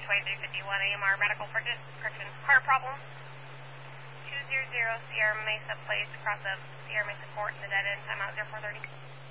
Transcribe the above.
2351 AMR medical friction. Heart problem. 200 Sierra Mesa Place across of Sierra Mesa Court in the dead end. Timeout 0430.